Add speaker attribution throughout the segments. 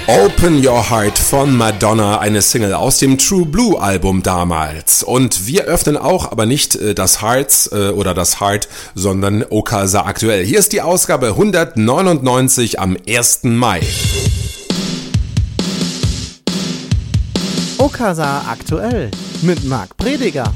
Speaker 1: Open Your Heart von Madonna, eine Single aus dem True Blue Album damals. Und wir öffnen auch, aber nicht das Hearts oder das Heart, sondern Okasa aktuell. Hier ist die Ausgabe 199 am 1. Mai.
Speaker 2: Okasa aktuell mit Marc Prediger.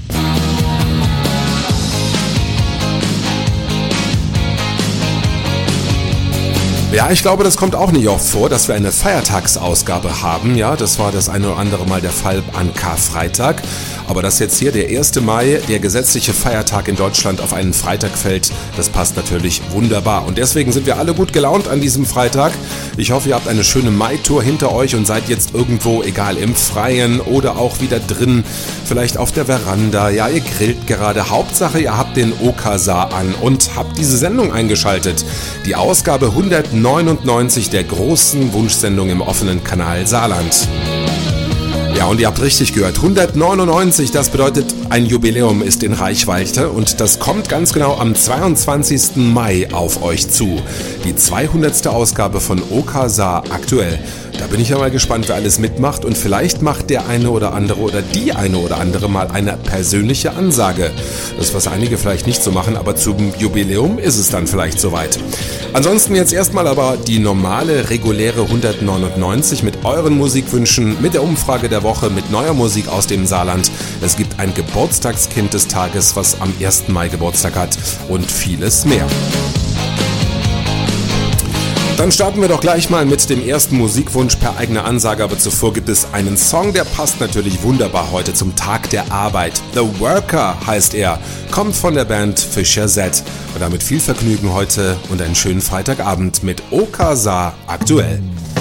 Speaker 1: Ja, ich glaube, das kommt auch nicht oft vor, dass wir eine Feiertagsausgabe haben. Ja, das war das eine oder andere Mal der Fall an Karfreitag. Aber dass jetzt hier der 1. Mai, der gesetzliche Feiertag in Deutschland, auf einen Freitag fällt, das passt natürlich wunderbar. Und deswegen sind wir alle gut gelaunt an diesem Freitag. Ich hoffe, ihr habt eine schöne Mai-Tour hinter euch und seid jetzt irgendwo, egal im Freien oder auch wieder drin, vielleicht auf der Veranda. Ja, ihr grillt gerade. Hauptsache, ihr habt den Okasa an und habt diese Sendung eingeschaltet. Die Ausgabe 199 der großen Wunschsendung im offenen Kanal Saarland. Ja, und ihr habt richtig gehört, 199, das bedeutet, ein Jubiläum ist in Reichweite und das kommt ganz genau am 22. Mai auf euch zu. Die 200. Ausgabe von Okasa aktuell. Da bin ich ja mal gespannt, wer alles mitmacht und vielleicht macht der eine oder andere oder die eine oder andere mal eine persönliche Ansage. Das, was einige vielleicht nicht so machen, aber zum Jubiläum ist es dann vielleicht soweit. Ansonsten jetzt erstmal aber die normale, reguläre 199 mit euren Musikwünschen, mit der Umfrage der Woche, mit neuer Musik aus dem Saarland. Es gibt ein Geburtstagskind des Tages, was am 1. Mai Geburtstag hat und vieles mehr. Dann starten wir doch gleich mal mit dem ersten Musikwunsch per eigener Ansage, aber zuvor gibt es einen Song, der passt natürlich wunderbar heute zum Tag der Arbeit. The Worker heißt er, kommt von der Band Fischer Z. Und damit viel Vergnügen heute und einen schönen Freitagabend mit Okasa aktuell.